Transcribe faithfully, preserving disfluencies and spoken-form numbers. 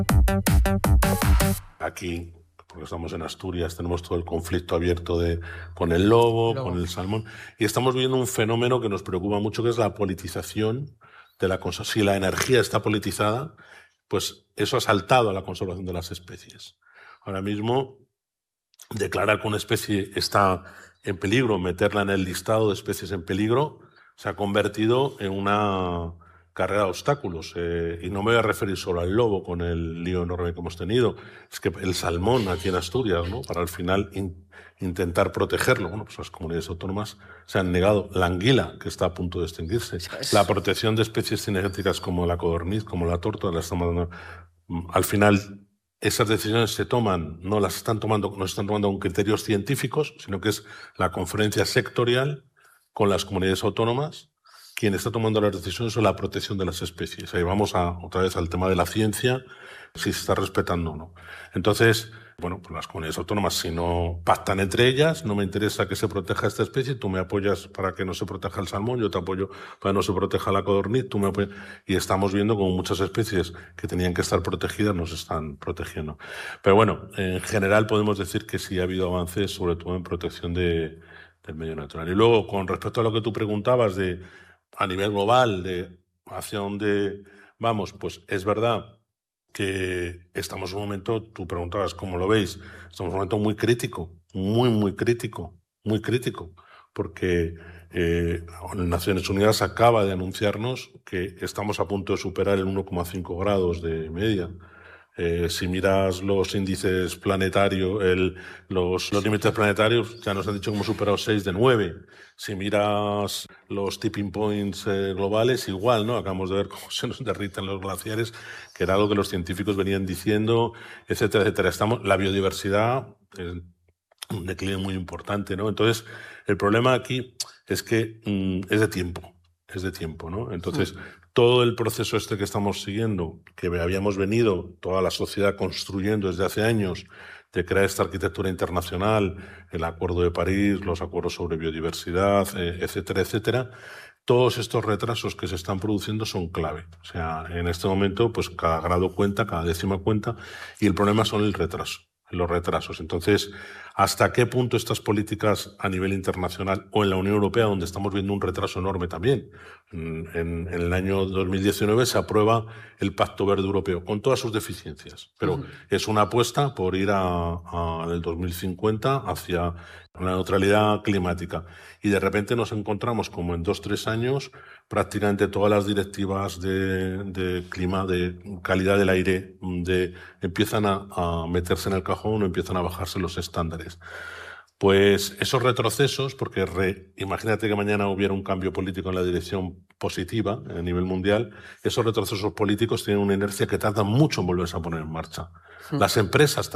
Aquí, porque estamos en Asturias, tenemos todo el conflicto abierto de, con el lobo, Lobo. con el salmón, y estamos viendo un fenómeno que nos preocupa mucho, que es la politización de la conservación. Si la energía está politizada, pues eso ha saltado a la conservación de las especies. Ahora mismo, declarar que una especie está en peligro, meterla en el listado de especies en peligro, se ha convertido en una carrera de obstáculos. Eh, y no me voy a referir solo al lobo con el lío enorme que hemos tenido, es que el salmón aquí en Asturias, ¿no? Para al final in, intentar protegerlo. Bueno, pues las comunidades autónomas se han negado. La anguila, que está a punto de extinguirse. Es... La protección de especies cinegéticas como la codorniz, como la tórtola, la estamos dando. Al final, esas decisiones se toman, no las están tomando, no están tomando con criterios científicos, sino que es la conferencia sectorial con las comunidades autónomas quien está tomando las decisiones sobre la protección de las especies. Ahí vamos a, otra vez al tema de la ciencia, si se está respetando o no. Entonces, bueno, pues las comunidades autónomas, si no pactan entre ellas, no me interesa que se proteja esta especie, tú me apoyas para que no se proteja el salmón, yo te apoyo para que no se proteja la codorniz, tú me apoyas. Y estamos viendo como muchas especies que tenían que estar protegidas no se están protegiendo. Pero bueno, en general podemos decir que sí ha habido avances, sobre todo en protección de, del medio natural. Y luego, con respecto a lo que tú preguntabas de a nivel global, de hacia dónde vamos, pues es verdad que estamos en un momento, tú preguntabas cómo lo veis, estamos en un momento muy crítico, muy, muy crítico, muy crítico, porque eh, Naciones Unidas acaba de anunciarnos que estamos a punto de superar el uno coma cinco grados de media. Eh, si miras los índices planetarios, el, los, los límites planetarios, ya nos han dicho que hemos superado seis de nueve. Si miras los tipping points eh, globales, igual, ¿no? Acabamos de ver cómo se nos derriten los glaciares, que era algo que los científicos venían diciendo, etcétera, etcétera. Estamos, la biodiversidad, eh, un declive muy importante, ¿no? Entonces, el problema aquí es que mm, es de tiempo, es de tiempo, ¿no? Entonces, mm. todo el proceso este que estamos siguiendo, que habíamos venido toda la sociedad construyendo desde hace años, de crear esta arquitectura internacional, el Acuerdo de París, los acuerdos sobre biodiversidad, eh, etcétera, etcétera, todos estos retrasos que se están produciendo son clave. O sea, en este momento, pues cada grado cuenta, cada décima cuenta, y el problema son el retraso. los retrasos. Entonces, ¿hasta qué punto estas políticas a nivel internacional o en la Unión Europea, donde estamos viendo un retraso enorme también? En, en el año dos mil diecinueve se aprueba el Pacto Verde Europeo, con todas sus deficiencias, pero uh-huh. es una apuesta por ir a, a el dos mil cincuenta hacia la neutralidad climática. Y de repente nos encontramos como en dos, tres años prácticamente todas las directivas de, de clima, de calidad del aire, de, empiezan a, a meterse en el cajón o empiezan a bajarse los estándares. Pues esos retrocesos, porque re, imagínate que mañana hubiera un cambio político en la dirección positiva a nivel mundial, esos retrocesos políticos tienen una inercia que tarda mucho en volverse a poner en marcha. Sí. Las empresas